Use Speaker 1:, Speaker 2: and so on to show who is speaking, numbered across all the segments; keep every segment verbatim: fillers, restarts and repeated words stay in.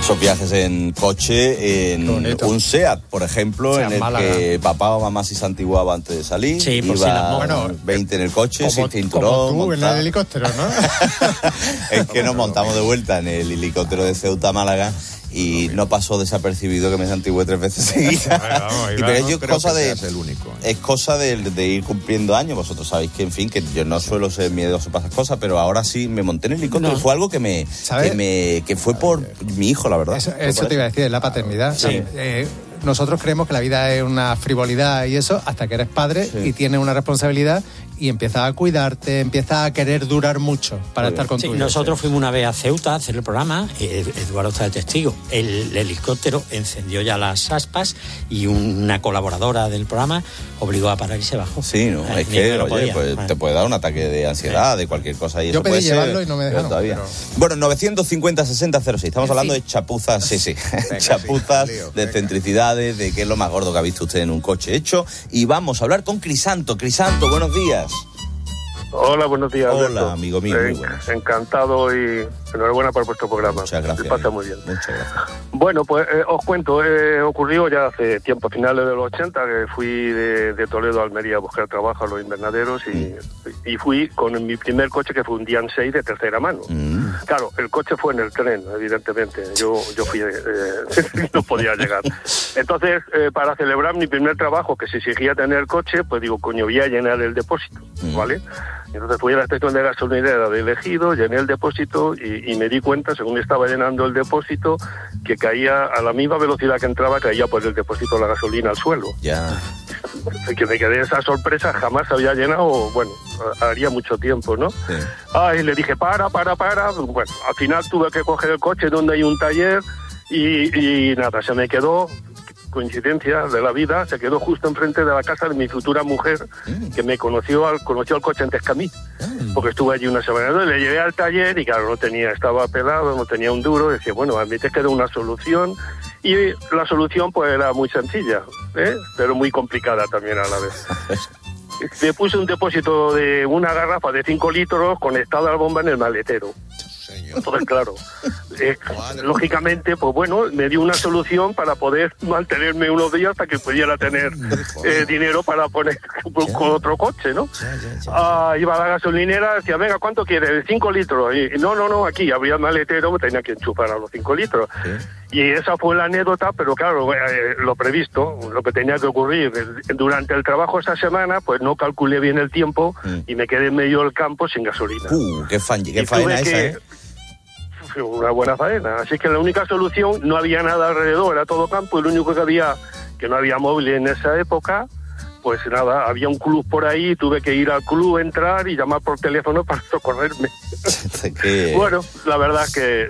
Speaker 1: Esos viajes en coche, en un SEAT, por ejemplo, Seat en el Málaga. Que papá o mamá si se antiguaba antes de salir, sí, iba si no, bueno, veinte en el coche, como, sin cinturón.
Speaker 2: Como tú en el helicóptero, ¿no?
Speaker 1: Es que nos montamos de vuelta en el helicóptero de Ceuta a Málaga y no pasó desapercibido que me santigué tres veces seguidas. Y pero ello es cosa de el único, ¿eh? Es cosa de, de ir cumpliendo años. Vosotros sabéis que, en fin, que yo no suelo ser miedoso para esas cosas, pero ahora sí me monté en el helicóptero. No. Fue algo que me, que me que fue por mi hijo, la verdad.
Speaker 2: Eso, eso te iba a decir, la paternidad. Sí. Eh, nosotros creemos que la vida es una frivolidad y eso hasta que eres padre sí. y tienes una responsabilidad y empiezas a cuidarte, empiezas a querer durar mucho para sí. estar con
Speaker 3: sí,
Speaker 2: tu hijo.
Speaker 3: Nosotros fuimos una vez a Ceuta a hacer el programa, Eduardo está de testigo, el, el helicóptero encendió ya las aspas y una colaboradora del programa obligó a parar y se bajó.
Speaker 1: Sí, no, eh, es que, oye, podía. pues bueno. te puede dar un ataque de ansiedad, de cualquier cosa. Y
Speaker 2: Yo
Speaker 1: eso
Speaker 2: pedí
Speaker 1: puede
Speaker 2: llevarlo
Speaker 1: ser,
Speaker 2: y no me dejaron.
Speaker 1: Todavía.
Speaker 2: Pero...
Speaker 1: Bueno, novecientos cincuenta sesenta cero seis, estamos hablando de chapuzas, sí, sí, venga, chapuzas, sí, lío, de excentricidades, de qué es lo más gordo que ha visto usted en un coche hecho. Y vamos a hablar con Crisanto. Crisanto, buenos días.
Speaker 4: Hola, buenos días, Alberto.
Speaker 1: Hola, amigo mío,
Speaker 4: eh,
Speaker 1: muy buenos.
Speaker 4: Encantado y enhorabuena por vuestro programa.
Speaker 1: Muchas gracias.
Speaker 4: Me pasa muy bien.
Speaker 1: Muchas gracias.
Speaker 4: Bueno, pues eh, os cuento, eh, ocurrió ya hace tiempo, finales de los ochenta, que fui de, de Toledo a Almería a buscar trabajo a los invernaderos y, mm. y fui con mi primer coche, que fue un Dian seis de tercera mano. Mm. Claro, el coche fue en el tren, evidentemente. Yo yo fui, eh, no podía llegar. Entonces, eh, para celebrar mi primer trabajo, que se exigía tener coche, pues digo, coño, voy a llenar el depósito, mm. ¿vale? Entonces fui a la estación de gasolinera de Elegido, llené el depósito y, y me di cuenta, según estaba llenando el depósito, que caía a la misma velocidad que entraba, caía por el depósito la gasolina al suelo.
Speaker 1: Ya.
Speaker 4: Que me quedé esa sorpresa, jamás había llenado, bueno, haría mucho tiempo, ¿no? Sí. Ay, le dije, para, para, para. Bueno, al final tuve que coger el coche donde hay un taller y, y nada, se me quedó... coincidencia de la vida, se quedó justo enfrente de la casa de mi futura mujer, mm. que me conoció al conoció al coche antes que a mí, mm. porque estuve allí una semana. Entonces le llevé al taller y claro, no tenía, estaba pelado, no tenía un duro, decía, bueno, a mí te queda una solución, y la solución pues era muy sencilla, ¿eh? Pero muy complicada también a la vez. Le puse un depósito de una garrafa de cinco litros conectada a la bomba en el maletero. Entonces, claro, eh, lógicamente, pues bueno, me dio una solución para poder mantenerme unos días hasta que pudiera tener eh, dinero para poner con otro coche, ¿no? Ah, iba a la gasolinera, decía, venga, ¿cuánto quieres? Cinco litros. Y no, no, no, aquí había el maletero, me tenía que enchufar a los cinco litros. ¿Sí? Y esa fue la anécdota, pero claro, eh, lo previsto, lo que tenía que ocurrir. Durante el trabajo esa semana, pues no calculé bien el tiempo mm. y me quedé en medio del campo sin gasolina.
Speaker 1: Uh, qué, fan, qué faena esa,
Speaker 4: que,
Speaker 1: ¿eh?
Speaker 4: Una buena faena. Así que la única solución, no había nada alrededor, era todo campo, y lo único que había, que no había móvil en esa época, pues nada, había un club por ahí, tuve que ir al club, entrar y llamar por teléfono para socorrerme. ¿Qué? Bueno, la verdad es que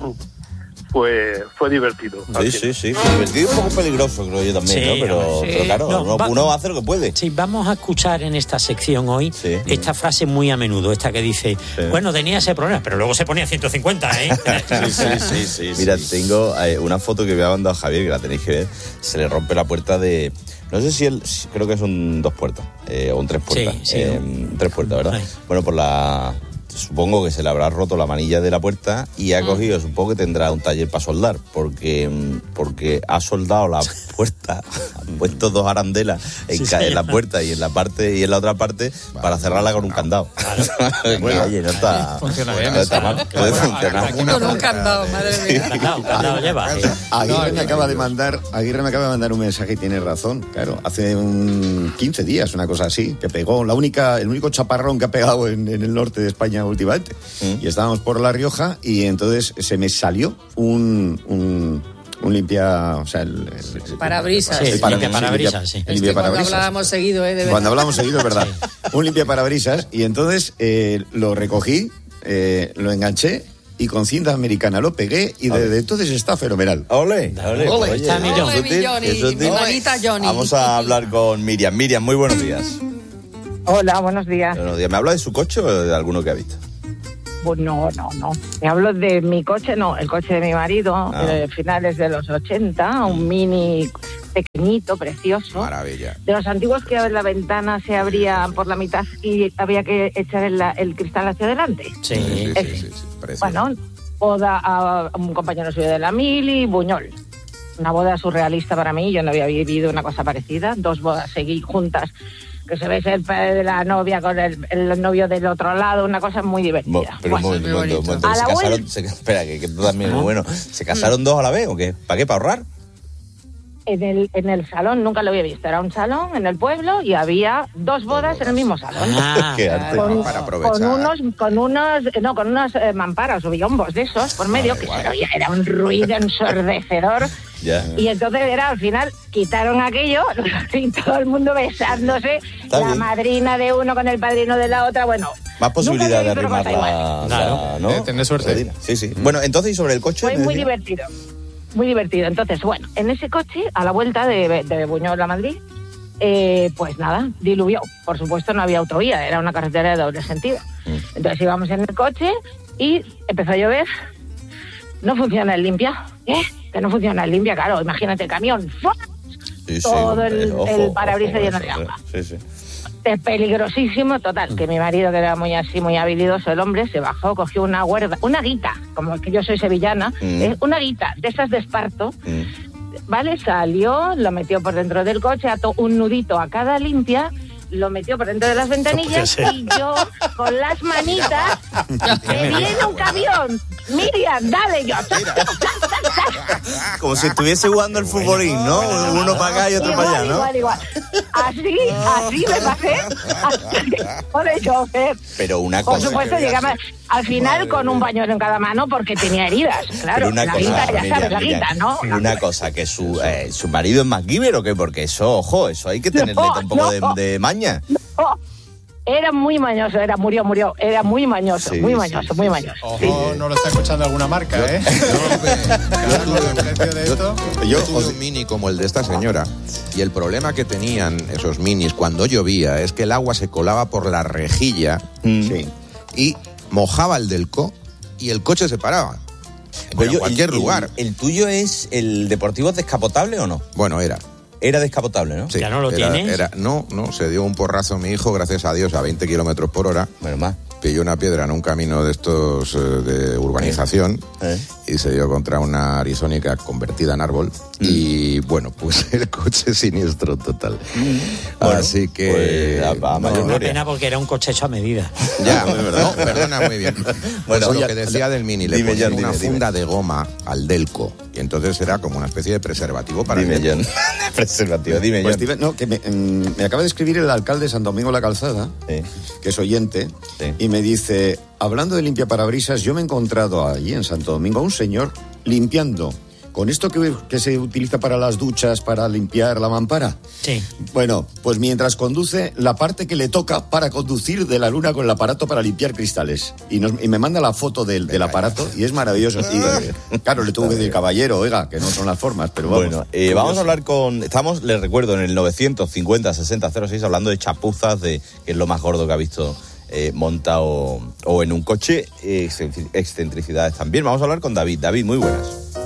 Speaker 4: fue, fue divertido.
Speaker 1: Sí, sí, sí, fue divertido y un poco peligroso, creo yo también, sí, ¿no? Pero, sí. pero claro, no, uno, va, uno hace lo que puede.
Speaker 3: Sí, vamos a escuchar en esta sección hoy sí. esta frase muy a menudo, esta que dice, sí. bueno, tenía ese problema, pero luego se ponía ciento cincuenta, ¿eh?
Speaker 1: sí, sí, sí, sí. Mira, sí. tengo eh, una foto que me ha mandado Javier, que la tenéis que ver, se le rompe la puerta de... No sé si él, creo que son dos puertas, eh, o un tres puertas. Sí, sí, eh, no. Tres puertas, ¿verdad? Sí. Bueno, por la... Supongo que se le habrá roto la manilla de la puerta y ha cogido, mm. supongo que tendrá un taller para soldar, porque, porque ha soldado la puerta, ha puesto dos arandelas en, sí, ca- en la puerta y en la parte y en la otra parte vale, para cerrarla con un candado. Claro. Bueno, oye, no está,
Speaker 2: funciona bien,
Speaker 1: no está mal, puede funcionar.
Speaker 5: Con un candado, madre mía.
Speaker 3: Un candado, un candado lleva. Sí.
Speaker 6: Aguirre me acaba de mandar, Aguirre me acaba de mandar un mensaje y tiene razón, claro, hace un quince días, una cosa así, que pegó, la única, el único chaparrón que ha pegado en, en el norte de España últimamente. Mm. Y estábamos por La Rioja y entonces se me salió un, un, un limpia, o sea, el, el, el
Speaker 5: parabrisas.
Speaker 3: Sí,
Speaker 5: el
Speaker 3: para, limpia parabrisas, sí.
Speaker 5: El limpia parabrisas. Cuando hablábamos seguido, ¿eh? De
Speaker 6: cuando hablábamos seguido, es verdad. Sí. Un limpia parabrisas y entonces eh, lo recogí, eh, lo enganché y con cinta americana lo pegué y desde entonces está fenomenal.
Speaker 1: ¡Ole! ¡Ole!
Speaker 3: ¡Ole! Está mi
Speaker 5: Johnny, mi manita Johnny.
Speaker 1: Vamos a hablar con Miriam. Miriam, muy buenos días.
Speaker 7: Hola, buenos días.
Speaker 1: Buenos días. ¿Me habla de su coche o de alguno que ha visto?
Speaker 7: Pues no, no, no. Me hablo de mi coche, no, el coche de mi marido, ah. de finales de los ochenta, un Mini pequeñito, precioso.
Speaker 6: Maravilla.
Speaker 7: De los antiguos que la ventana se abría por la mitad y había que echar el, el cristal hacia adelante.
Speaker 3: Sí,
Speaker 6: sí, sí, sí, sí, sí.
Speaker 7: Bueno, boda a un compañero suyo de la mili, Buñol. Una boda surrealista para mí, yo no había vivido una cosa parecida. Dos bodas seguí juntas, que se ve el padre de la novia con el, el novio del otro lado, una cosa muy divertida.
Speaker 1: Mo, pero bueno, un momento, un momento. ¿Se casaron, se, espera, que, que esto también es bueno. ¿Se casaron dos a la vez o qué? ¿Para qué? ¿Para ahorrar?
Speaker 7: En el, en el salón, nunca lo había visto, era un salón en el pueblo y había dos bodas en el mismo salón.
Speaker 1: Ah, qué arte.
Speaker 7: Con,
Speaker 6: para aprovechar.
Speaker 7: Con unos, con unos, no, con unos eh, mamparas o biombos de esos por medio, que se oía, era un ruido ensordecedor.
Speaker 1: Ya.
Speaker 7: Y entonces era, al final, quitaron aquello y todo el mundo besándose, Está la bien. madrina de uno con el padrino de la otra, bueno.
Speaker 1: Más posibilidad de arrimar la,
Speaker 2: claro,
Speaker 1: ¿no?
Speaker 2: Eh, tener suerte.
Speaker 1: Sí, sí. Mm. Bueno, entonces, ¿y sobre el coche?
Speaker 7: Fue muy divertido. Muy divertido. Entonces, bueno, en ese coche, a la vuelta de, de Buñol a Madrid, eh, pues nada, diluvió. Por supuesto, no había autovía, era una carretera de doble sentido. Mm. Entonces íbamos en el coche y empezó a llover. No funciona el limpia. ¿Eh? Que no funciona el limpia, claro. Imagínate, camión. Sí, Todo sí, el, ojo, el parabrisas lleno de agua.
Speaker 1: Sí, sí.
Speaker 7: Es peligrosísimo, total, que mi marido, que era muy así, muy habilidoso, el hombre, se bajó, cogió una huerda, una guita, como que yo soy sevillana, mm. es una guita, de esas de esparto, mm. ¿vale? Salió, lo metió por dentro del coche, ató un nudito a cada limpia, lo metió por dentro de las ventanillas no y yo, con las manitas, me viene un camión, Miriam, dale, yo.
Speaker 1: Como si estuviese jugando el futbolín, ¿no? Uno para acá y otro
Speaker 7: igual,
Speaker 1: para allá, ¿no?
Speaker 7: Igual, igual. Así, así me pasé, así, por el chofer.
Speaker 1: Pero una cosa...
Speaker 7: Por supuesto, llegamos al final con un pañuelo en cada mano porque tenía heridas, claro.
Speaker 1: Pero una
Speaker 7: la
Speaker 1: cosa,
Speaker 7: guita, ya
Speaker 1: Miriam,
Speaker 7: sabes, la
Speaker 1: Miriam,
Speaker 7: guita, ¿no?
Speaker 1: Una cosa, que su, eh, su marido es MacGyver o qué, porque eso, ojo, eso hay que tenerle
Speaker 7: no,
Speaker 1: un poco
Speaker 7: no,
Speaker 1: de, de maña.
Speaker 7: No. Era muy mañoso, era murió, murió, era muy mañoso, sí, muy mañoso, sí, muy sí, mañoso.
Speaker 2: Ojo, sí. No lo está escuchando alguna marca, ¿eh?
Speaker 8: Yo, yo tuve un mini como el de esta señora y el problema que tenían esos minis cuando llovía es que el agua se colaba por la rejilla mm. sí, y mojaba el delco y el coche se paraba. Pero en cualquier
Speaker 1: el,
Speaker 8: lugar.
Speaker 1: El, ¿El tuyo es el deportivo descapotable o no?
Speaker 8: Bueno, era.
Speaker 1: Era descapotable, ¿no?
Speaker 3: Sí, ¿ya no lo
Speaker 8: era,
Speaker 3: tienes?
Speaker 8: Era, no, no, se dio un porrazo a mi hijo, gracias a Dios, a veinte kilómetros por hora.
Speaker 1: Bueno, más.
Speaker 8: Pilló una piedra en un camino de estos eh, de urbanización ¿Eh? y se dio contra una arizónica convertida en árbol. Mm. Y bueno, pues el coche siniestro total. Mm. Bueno,
Speaker 1: Así que... Pues, a, a
Speaker 3: no, una pena porque era un coche hecho a medida.
Speaker 8: Ya, no, perdona, muy bien. Bueno, pues lo que decía del mini, le dime, ponían John, una dime, funda dime. de goma al delco. Y entonces era como una especie de preservativo para
Speaker 1: dime,
Speaker 8: el
Speaker 1: John. Preservativo, dime,
Speaker 6: pues,
Speaker 1: John.
Speaker 6: Dime, no, que me, mm, me acaba de escribir el alcalde de San Domingo la Calzada, sí. que es oyente, sí. y me dice, hablando de limpiaparabrisas, yo me he encontrado allí en Santo Domingo a un señor limpiando con esto que, que se utiliza para las duchas, para limpiar la mampara.
Speaker 3: Sí.
Speaker 6: Bueno, pues mientras conduce, la parte que le toca para conducir de la luna con el aparato para limpiar cristales. Y, nos, y me manda la foto del, del aparato y es maravilloso. Y claro, le tuvo que decir, caballero, oiga, que no son las formas, pero vamos.
Speaker 1: Bueno, eh, vamos a hablar con... Estamos, les recuerdo, en el novecientos cincuenta sesenta cero seis hablando de chapuzas, de que es lo más gordo que ha visto eh, montado o en un coche, eh, excentricidades también. Vamos a hablar con David. David, muy buenas.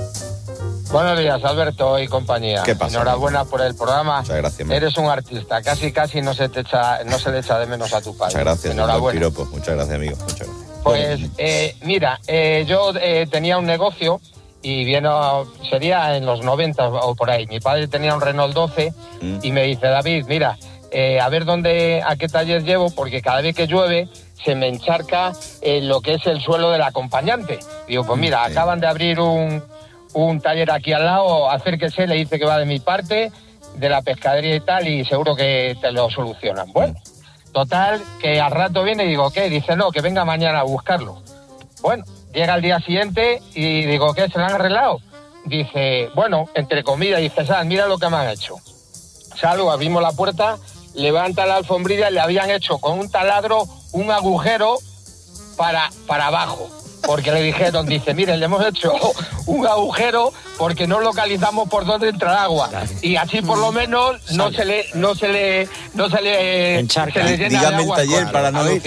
Speaker 9: Buenos días, Alberto y compañía.
Speaker 1: ¿Qué pasa?
Speaker 9: Enhorabuena por el programa.
Speaker 1: Muchas gracias. Man.
Speaker 9: Eres un artista, casi casi no se te echa, no se le echa de menos a tu padre.
Speaker 1: Muchas gracias.
Speaker 9: Enhorabuena.
Speaker 1: Piropo. Muchas gracias, amigo. Muchas gracias.
Speaker 9: Pues eh, mira, eh, yo eh, tenía un negocio y vino, sería en los noventa o por ahí. Mi padre tenía un Renault doce mm. y me dice, David, mira, eh, a ver dónde, a qué taller llevo, porque cada vez que llueve se me encharca eh, lo que es el suelo del acompañante. Digo, pues mira, acaban de abrir un un taller aquí al lado, acérquese, le dice que va de mi parte, de la pescadería y tal, y seguro que te lo solucionan. Bueno, total, que al rato viene y digo, ¿qué? Dice, no, que venga mañana a buscarlo. Bueno, llega el día siguiente y digo, ¿qué? ¿Se lo han arreglado? Dice, bueno, entre comillas, dice, Sal, mira lo que me han hecho. Salgo, abrimos la puerta, levanta la alfombrilla y le habían hecho con un taladro un agujero para, para abajo. Porque le dijeron, dice, miren, le hemos hecho un agujero porque no localizamos por dónde entra agua. Y así por lo menos no se le, no se le, no se le,
Speaker 1: Encharca.
Speaker 9: se le llena
Speaker 1: Dígame
Speaker 9: de agua.
Speaker 1: el taller
Speaker 9: con,
Speaker 1: para no ir.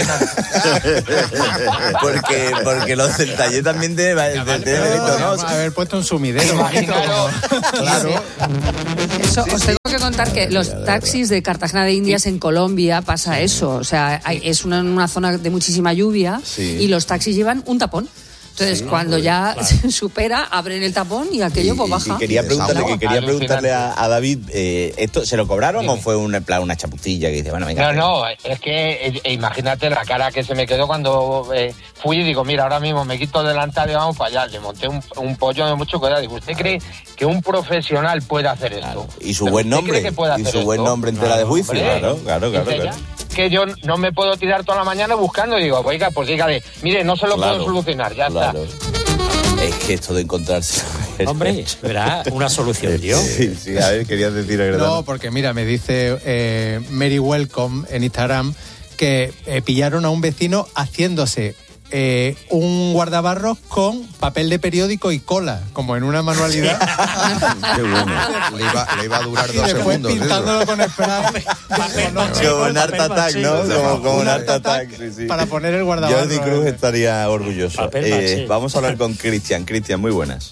Speaker 1: porque, porque los del taller también te va a
Speaker 2: haber puesto un sumidero.
Speaker 9: Claro.
Speaker 2: Claro.
Speaker 5: Eso, os tengo que contar que los taxis de Cartagena de Indias en Colombia pasa eso. O sea, hay, es una, una zona de muchísima lluvia sí. y los taxis llevan un tapón. Entonces, sí, cuando pues, ya claro. supera, abren el tapón y aquello pues baja.
Speaker 1: Y, y quería preguntarle, que quería preguntarle a, a David, eh, ¿esto se lo cobraron sí. o fue un, plan, una chaputilla que dice, bueno, venga?
Speaker 9: No, no, es que eh, imagínate la cara que se me quedó cuando eh, fui y digo, mira, ahora mismo me quito el delantal y vamos para allá. Le monté un, un pollo de mucho cuidado. Digo, ¿usted cree que un profesional puede hacer esto?
Speaker 1: Claro. Y su buen nombre,
Speaker 9: que puede
Speaker 1: y
Speaker 9: hacer
Speaker 1: su buen
Speaker 9: esto?
Speaker 1: nombre en tela de juicio.
Speaker 9: Hombre,
Speaker 1: claro, claro, claro. claro.
Speaker 9: Que yo no me puedo tirar toda la mañana buscando y digo, oiga, pues dígale, mire, no se lo claro, puedo solucionar, ya claro. está.
Speaker 1: Es que esto de encontrarse...
Speaker 3: Hombre, verá, una solución, yo.
Speaker 1: Sí, sí, a ver, querías decir... Agradable.
Speaker 2: No, porque mira, me dice eh, Mary Welcome en Instagram que eh, pillaron a un vecino haciéndose eh, un guardabarros con papel de periódico y cola, como en una manualidad.
Speaker 8: Qué bueno. Le iba, le iba a durar dos
Speaker 2: y después
Speaker 8: segundos.
Speaker 2: pintándolo con spray.
Speaker 1: Como un Art Attack, ¿no? Como, como un Art Attack, sí, sí.
Speaker 2: Para poner el guardabarros.
Speaker 1: Jordi Cruz estaría orgulloso. Eh, vamos a hablar con Cristian. Cristian, muy buenas.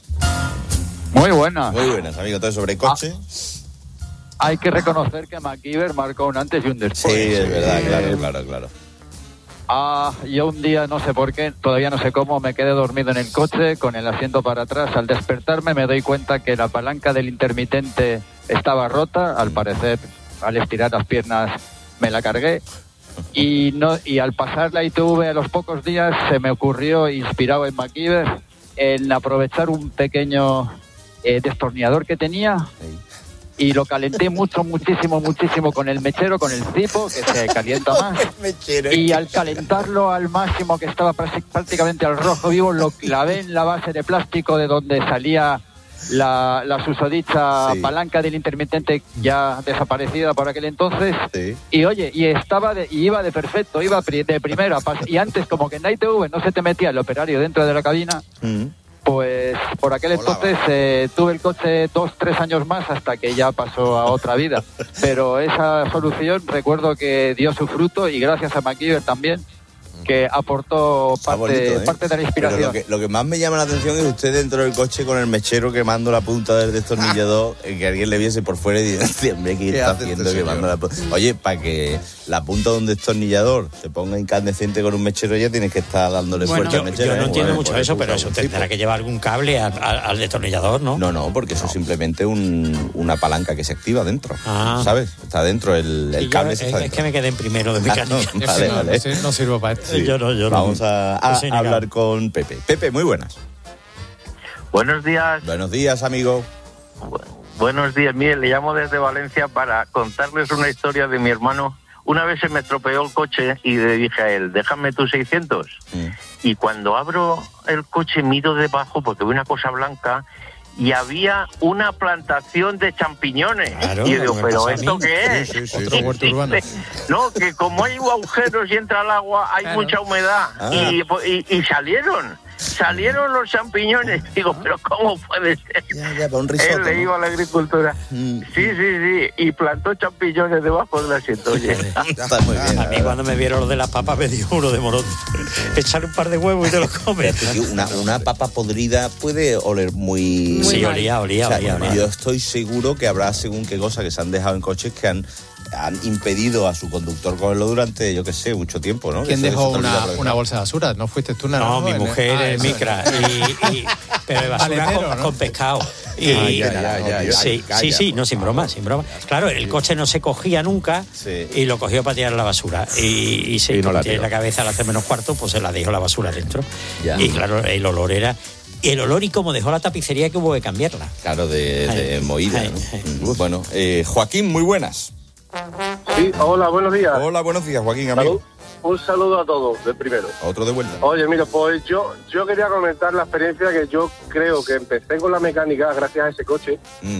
Speaker 10: Muy buenas.
Speaker 1: Muy buenas, amigo. Entonces, sobre coche...
Speaker 10: Ah, hay que reconocer que MacGyver marcó un antes y un después.
Speaker 1: Sí, es verdad, claro, claro, claro.
Speaker 10: Ah, yo un día, no sé por qué, todavía no sé cómo, me quedé dormido en el coche con el asiento para atrás. Al despertarme me doy cuenta que la palanca del intermitente estaba rota. Al parecer, al estirar las piernas me la cargué. Y no y al pasar la I T V a los pocos días se me ocurrió, inspirado en MacGyver, en aprovechar un pequeño eh, destornillador que tenía y lo calenté mucho, muchísimo, muchísimo con el mechero, con el cipo, que se calienta más. Y al calentarlo al máximo, que estaba prácticamente al rojo vivo, lo clavé en la base de plástico de donde salía la, la susodicha sí. palanca del intermitente, ya desaparecida por aquel entonces. Sí. Y oye, y estaba de, y iba de perfecto, iba de primera. Y antes, como que en la I T V no se te metía el operario dentro de la cabina, mm. pues por aquel entonces eh, tuve el coche dos, tres años más hasta que ya pasó a otra vida. Pero esa solución recuerdo que dio su fruto y gracias a MacGyver también, que aportó parte, bonito, ¿eh? parte de la inspiración.
Speaker 1: Pero lo que, lo que más me llama la atención es usted dentro del coche con el mechero quemando la punta del destornillador, ah. que alguien le viese por fuera y dice, hombre, ¿qué, ¿qué está haciendo este quemando la punta? Oye, para que la punta de un destornillador se ponga incandescente con un mechero ya tienes que estar dándole bueno, fuerte
Speaker 3: yo,
Speaker 1: al mechero.
Speaker 3: Yo no
Speaker 1: ¿eh?
Speaker 3: entiendo
Speaker 1: bueno,
Speaker 3: mucho eso, pero eso tendrá tipo. que llevar algún cable al, al, al destornillador, ¿no?
Speaker 1: No, no, porque eso no. es simplemente un, una palanca que se activa dentro, ah. ¿sabes? Está dentro, el, el cable
Speaker 3: yo,
Speaker 1: está
Speaker 3: es,
Speaker 1: dentro.
Speaker 3: Es que me quedé en primero de mecánica.
Speaker 1: Ah, no, vale, vale.
Speaker 2: No, no sirvo para esto.
Speaker 1: Sí.
Speaker 3: Yo no, yo
Speaker 1: Vamos
Speaker 3: no.
Speaker 1: a, a
Speaker 3: no
Speaker 1: hablar con Pepe. Pepe, muy buenas.
Speaker 11: Buenos días.
Speaker 1: Buenos días, amigo.
Speaker 11: Bu- buenos días. Mire, le llamo desde Valencia para contarles una historia de mi hermano. Una vez se me estropeó el coche y le dije a él, déjame tus seiscientos. Mm. Y cuando abro el coche miro debajo porque veo una cosa blanca y había una plantación de champiñones. Claro, y yo digo, ¿pero esto qué es?
Speaker 2: Sí, sí, sí. Otro huerto urbano.
Speaker 11: No, que como hay agujeros y entra el agua, hay claro. mucha humedad. Ah. Y, y, y salieron. Salieron los champiñones. Digo, ¿pero cómo puede ser?
Speaker 1: Ya, ya, para un risotto,
Speaker 11: Él le
Speaker 1: ¿no?
Speaker 11: iba a la agricultura. Mm. Sí, sí, sí. Y plantó champiñones debajo del asiento. Oye.
Speaker 1: Está muy bien.
Speaker 3: A mí cuando me vieron lo de las papas me dio uno de morón. Echar un par de huevos y te lo comes.
Speaker 1: Una, una papa podrida puede oler muy...
Speaker 3: Sí, olía, olía,
Speaker 1: o sea,
Speaker 3: olía, olía.
Speaker 1: Yo estoy seguro que habrá según qué cosas que se han dejado en coches que han... han impedido a su conductor cogerlo durante, yo qué sé, mucho tiempo, ¿no?
Speaker 2: ¿Quién dejó una, una bolsa de basura? ¿No fuiste tú?
Speaker 3: No,
Speaker 2: no
Speaker 3: mi
Speaker 2: en
Speaker 3: mujer
Speaker 2: el...
Speaker 3: es ah, micra. Y, y, pero de basura Aletero, con, ¿no? con pescado. Y,
Speaker 8: ah, ya, ya, ya, ya,
Speaker 3: sí,
Speaker 8: calla,
Speaker 3: sí, sí, no, sin broma, sin broma. Claro, el coche no se cogía nunca sí. y lo cogió para tirar la basura. Y, y se y no la, la cabeza a las tres menos cuarto, pues se la dejó la basura dentro. Ya. Y claro, el olor era... El olor y como dejó la tapicería que hubo que cambiarla.
Speaker 1: Claro, de, de moída. Ay, ¿no? Ay. Bueno, eh, Joaquín, muy buenas.
Speaker 4: Sí, hola, buenos días.
Speaker 1: Hola, buenos días, Joaquín, amigo.
Speaker 4: Salud. Un saludo a todos, de primero.
Speaker 1: Otro de vuelta.
Speaker 4: Oye, mira, pues yo, yo quería comentar la experiencia que yo creo que empecé con la mecánica gracias a ese coche, mm.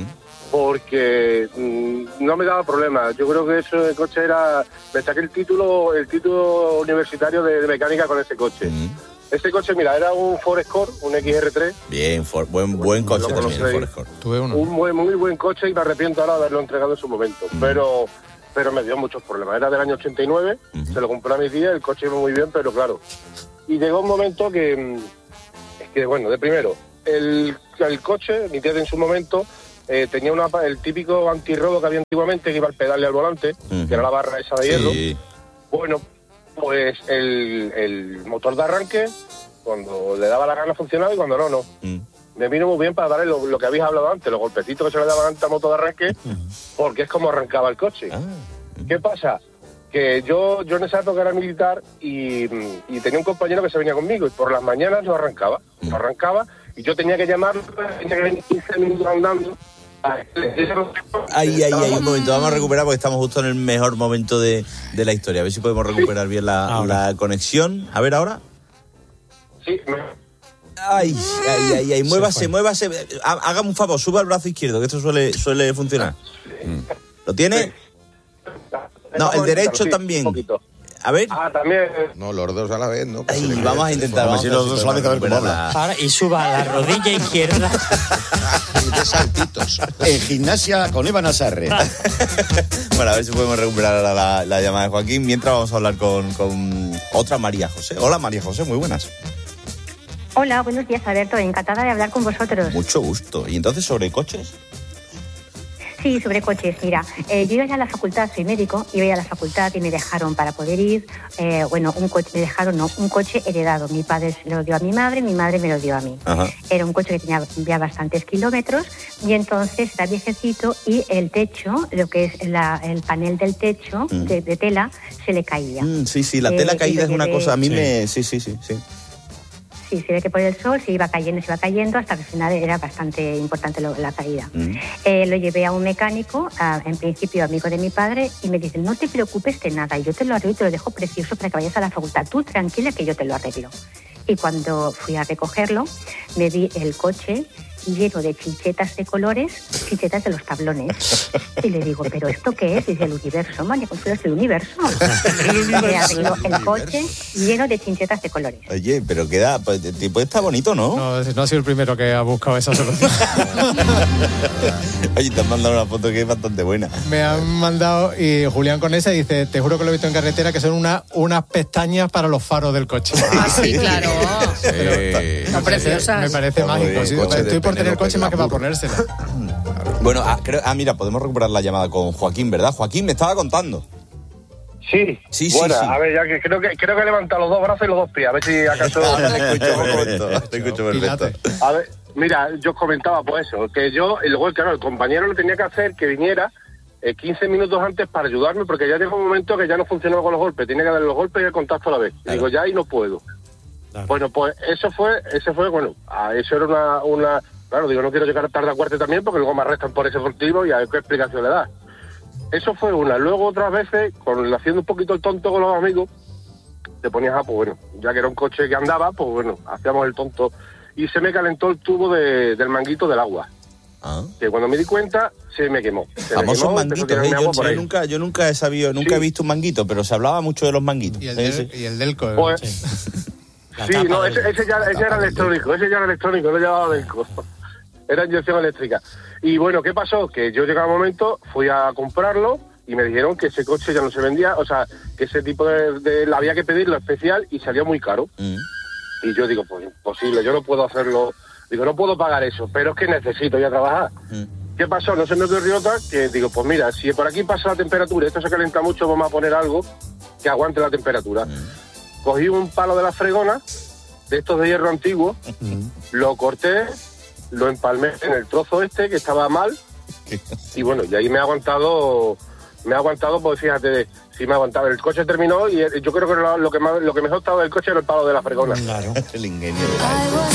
Speaker 4: porque mmm, no me daba problema. Yo creo que eso el coche era... Me saqué el título el título universitario de, de mecánica con ese coche. Mm. Ese coche, mira, era un Ford Escort, un X R tres.
Speaker 1: Bien, for, buen buen coche también, el Ford Escort.
Speaker 2: Tuve uno.
Speaker 4: Un buen, muy buen coche y me arrepiento ahora de haberlo entregado en su momento. Mm. Pero... pero me dio muchos problemas. Era del año ochenta y nueve, uh-huh. se lo compré a mi tía, el coche iba muy bien, pero claro. Y llegó un momento que, es que bueno, de primero, el, el coche, mi tía en su momento, eh, tenía una, el típico antirrobo que había antiguamente, que iba al pedal y al volante, uh-huh. que era la barra esa de hierro. Sí. Bueno, pues el, el motor de arranque Cuando le daba la gana funcionaba y cuando no, no. Mm. Me vino muy bien para darle lo, lo que habéis hablado antes, los golpecitos que se le daban antes a moto de arranque, porque es como arrancaba el coche. Ah. ¿Qué pasa? Que yo yo en esa época era militar y, y tenía un compañero que se venía conmigo y por las mañanas no arrancaba, no arrancaba y yo tenía que llamarlo, tenía que venir quince minutos andando.
Speaker 1: Ahí, ahí, ahí, un momento, vamos a recuperar porque estamos justo en el mejor momento de, de la historia. A ver si podemos recuperar bien la, la conexión. A ver ahora.
Speaker 4: Sí, me...
Speaker 1: Ay, ay, ay, ay, muévase, muévase. Hágame un favor, suba el brazo izquierdo, que esto suele, suele funcionar. ¿Lo tiene? No, el derecho también. A ver.
Speaker 4: Ah, también.
Speaker 8: No, los dos a la vez, ¿no?
Speaker 1: Ay, vamos a intentar. Vamos a ver si los dos a la vez a ver cómo habla.
Speaker 3: Ahora, y suba la rodilla izquierda.
Speaker 8: Y de saltitos.
Speaker 6: En gimnasia con Eva Nazarre.
Speaker 1: Bueno, a ver si podemos recuperar la, la, la llamada de Joaquín. Mientras vamos a hablar con, con otra María José. Hola, María José, muy buenas.
Speaker 12: Hola, buenos días, Alberto. Encantada de hablar con vosotros.
Speaker 1: Mucho gusto. ¿Y entonces sobre coches?
Speaker 12: Sí, sobre coches. Mira, eh, yo iba a la facultad, soy médico, iba a la facultad y me dejaron para poder ir, eh, bueno, un coche, me dejaron, no, un coche heredado. Mi padre se lo dio a mi madre, mi madre me lo dio a mí. Ajá. Era un coche que tenía ya bastantes kilómetros y entonces era viejecito y el techo, lo que es la, el panel del techo mm. de, de tela, se le caía.
Speaker 1: Mm, sí, sí, la tela eh, caída es una cosa, a mí sí. me... Sí, sí, sí, sí.
Speaker 12: Sí, se ve que por el sol se iba cayendo, se iba cayendo, hasta que al final era bastante importante lo, la caída. Mm. Eh, lo llevé a un mecánico, a, en principio amigo de mi padre, y me dice, no te preocupes de nada, yo te lo arreglo y te lo dejo precioso para que vayas a la facultad. Tú tranquila que yo te lo arreglo. Y cuando fui a recogerlo, me vi el coche lleno de chinchetas de colores, chinchetas de los tablones. Y le digo, ¿pero esto qué es? Dice, el universo, María Consuelo, es el universo. Me arregló el coche lleno de chinchetas de colores.
Speaker 1: Oye, pero queda, pues, tipo está bonito, ¿no?
Speaker 2: No, no ha sido el primero que ha buscado esa solución.
Speaker 1: Oye, te han mandado una foto que es bastante buena.
Speaker 2: Me han mandado, y Julián con esa dice, te juro que lo he visto en carretera, que son una, unas pestañas para los faros del coche.
Speaker 5: Ah, sí, claro.
Speaker 2: Sí.
Speaker 5: Son preciosas.
Speaker 2: Me parece
Speaker 1: Como
Speaker 2: mágico. Sí, estoy por tener coche más que para ponérsela.
Speaker 1: Bueno, ah, creo, ah, mira, podemos recuperar la llamada con Joaquín, ¿verdad? Joaquín, me estaba contando.
Speaker 4: Sí,
Speaker 1: sí,
Speaker 4: bueno,
Speaker 1: sí, sí.
Speaker 4: A ver, ya que creo que creo que levanta los dos brazos y los dos pies, a ver si acaso...
Speaker 1: te escucho perfecto, te escucho perfecto.
Speaker 4: A ver, mira, yo os comentaba pues eso, que yo, y luego, claro, el compañero lo tenía que hacer, que viniera eh, quince minutos antes para ayudarme, porque ya llegó un momento que ya no funcionaba con los golpes, tenía que darle los golpes y el contacto a la vez. Claro. Digo, ya ahí no puedo. Claro. Bueno, pues eso fue, ese fue, bueno, eso era una, una... Claro, digo, no quiero llegar tarde a cuarto también, porque luego me arrestan por ese motivo y a ver qué explicación le da. Eso fue una. Luego otras veces, con, haciendo un poquito el tonto con los amigos, te ponías a, pues bueno, ya que era un coche que andaba, pues bueno, hacíamos el tonto. Y se me calentó el tubo de, del manguito del agua. Ah. Que cuando me di cuenta, se me quemó. Se
Speaker 1: Famosos manguitos, ¿eh? Yo, yo, nunca, yo nunca he sabido, nunca sí. he visto un manguito, pero se hablaba mucho de los manguitos.
Speaker 2: Y el, del, y el delco.
Speaker 4: Pues, sí, sí no, ese, ese, ya, ese era electrónico, ese ya era electrónico, no llevaba delco. Era inyección eléctrica. Y bueno, ¿qué pasó? Que yo llegaba un momento, fui a comprarlo y me dijeron que ese coche ya no se vendía, o sea, que ese tipo de... de había que pedirlo especial y salía muy caro. Mm. Y yo digo, pues imposible, yo no puedo hacerlo, digo, no puedo pagar eso, pero es que necesito ya trabajar. Mm. ¿Qué pasó? No se me ocurrió otra que digo, pues mira, si por aquí pasa la temperatura, esto se calienta mucho, vamos a poner algo que aguante la temperatura. Mm. Cogí un palo de la fregona, de estos de hierro antiguo, mm. lo corté, lo empalmé en el trozo este que estaba mal y bueno, y ahí me ha aguantado, me ha aguantado, pues fíjate, sí me ha aguantado. El coche terminó y yo creo que lo, lo que más, lo que mejor estaba del coche era el palo de la fregona.
Speaker 1: Claro, el ingenio.